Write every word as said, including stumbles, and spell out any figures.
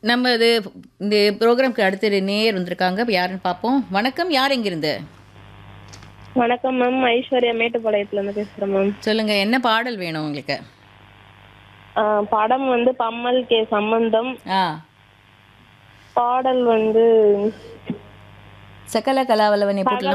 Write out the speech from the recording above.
நம்ம இது இந்த ப்ரோக்ராம்க்கு அடுத்த நேயர் வந்திருக்காங்க. இப்ப யாருன்னு பார்ப்போம். வணக்கம். யார் எங்கிருந்து? வணக்கம் மேம். ஐஸ்வர்யா மேட்டுப்பாளையத்துல இருந்து பேசுறேன் மேம். சொல்லுங்க. என்ன பாடல் வேணும் உங்களுக்கு? ஆ, படம் வந்து பம்மல் கே சம்பந்தம். ஆ. பாடல் வந்து சகல கலாவல்லவனை சகல போட்டு